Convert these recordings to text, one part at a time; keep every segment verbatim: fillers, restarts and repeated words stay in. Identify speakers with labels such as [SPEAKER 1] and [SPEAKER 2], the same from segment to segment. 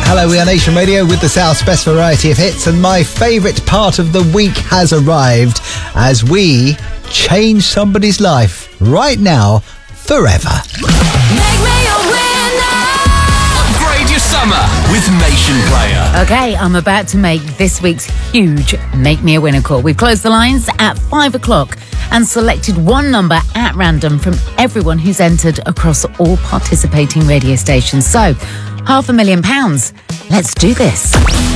[SPEAKER 1] Hello, we are Nation Radio with the South's best variety of hits, and my favourite part of the week has arrived as we change somebody's life right now, forever.
[SPEAKER 2] Make me a winner.
[SPEAKER 3] Upgrade your summer with Nation Player.
[SPEAKER 4] Okay, I'm about to make this week's huge Make Me a Winner call. We've closed the lines at five o'clock and selected one number at random from everyone who's entered across all participating radio stations. So, half a million pounds. Let's do this.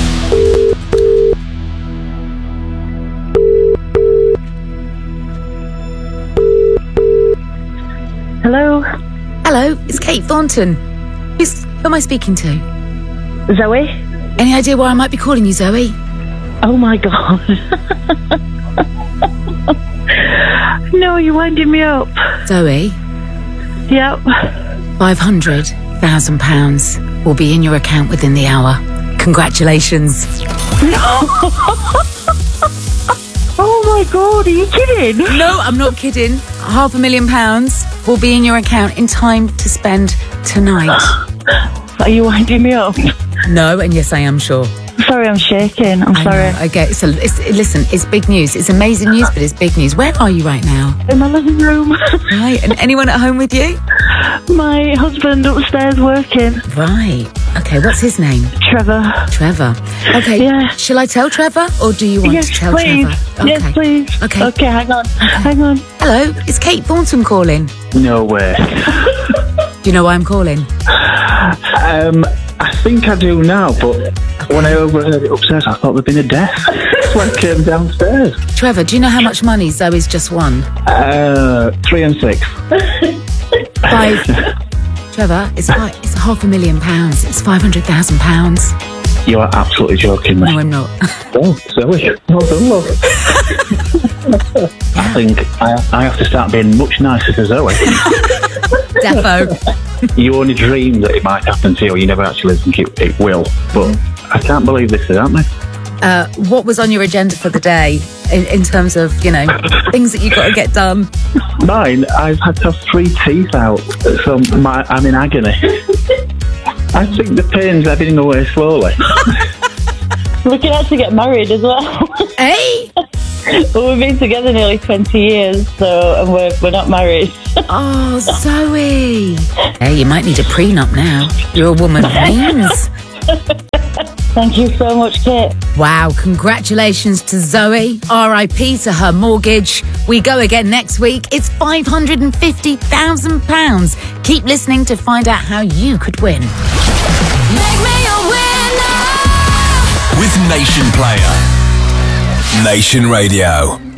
[SPEAKER 5] Hello,
[SPEAKER 4] Hello, it's Kate Thornton. Who's, who am I speaking to?
[SPEAKER 5] Zoe.
[SPEAKER 4] Any idea why I might be calling you, Zoe?
[SPEAKER 5] Oh my god. No, you're winding me up.
[SPEAKER 4] Zoe,
[SPEAKER 5] Yep.
[SPEAKER 4] five hundred thousand pounds will be in your account within the hour. Congratulations.
[SPEAKER 5] Oh my god, are you kidding?
[SPEAKER 4] No, I'm not kidding. Half a million pounds will be in your account in time to spend tonight.
[SPEAKER 5] Are you winding me up?
[SPEAKER 4] No, and yes, I am sure.
[SPEAKER 5] Sorry, I'm shaking. I'm
[SPEAKER 4] I
[SPEAKER 5] sorry.
[SPEAKER 4] know, okay, so it's, listen, it's big news. It's amazing news, but it's big news. Where are you right now?
[SPEAKER 5] In my living room.
[SPEAKER 4] Right, and anyone at home with you?
[SPEAKER 5] My husband upstairs working.
[SPEAKER 4] Right. Okay, what's his name?
[SPEAKER 5] Trevor.
[SPEAKER 4] Trevor. Okay.
[SPEAKER 5] Yeah.
[SPEAKER 4] Shall I tell Trevor, or do you want
[SPEAKER 5] Yes,
[SPEAKER 4] to tell
[SPEAKER 5] please.
[SPEAKER 4] Trevor? Okay.
[SPEAKER 5] Yes, please.
[SPEAKER 4] Okay.
[SPEAKER 5] Okay, hang on. Hang on.
[SPEAKER 4] Hello, it's Kate Thornton calling.
[SPEAKER 6] No way.
[SPEAKER 4] Do you know why I'm calling?
[SPEAKER 6] Um, I think I do now, but when I overheard it upstairs, I thought there'd been a death. So I came downstairs.
[SPEAKER 4] Trevor, do you know how much money Zoe's just won?
[SPEAKER 6] Uh, three and six.
[SPEAKER 4] Five. Trevor, it's five, it's half a million pounds. It's five hundred thousand pounds.
[SPEAKER 6] You are absolutely joking me.
[SPEAKER 4] No, I'm not.
[SPEAKER 6] Oh, Zoe. Well done, love. I think I, I have to start being much nicer to Zoe.
[SPEAKER 4] Defo.
[SPEAKER 6] You only dream that it might happen to you, you never actually think it, it will. But I can't believe this is happening.
[SPEAKER 4] Uh, what was on your agenda for the day in, in terms of, you know, things that you've got to get done?
[SPEAKER 6] Mine, I've had to have three teeth out, so my, I'm in agony. I think the pain's ebbing away slowly.
[SPEAKER 5] We can actually get married as well.
[SPEAKER 4] Hey?
[SPEAKER 5] Well, we've been together nearly twenty years, so and we're, we're not married.
[SPEAKER 4] Oh, Zoe. Hey, you might need a prenup now. You're a woman of means.
[SPEAKER 5] Thank you so much, Kate.
[SPEAKER 4] Wow, congratulations to Zoe. R I P to her mortgage. We go again next week. It's five hundred fifty thousand pounds. Keep listening to find out how you could win.
[SPEAKER 2] Make me a winner.
[SPEAKER 3] With Nation Player. Nation Radio.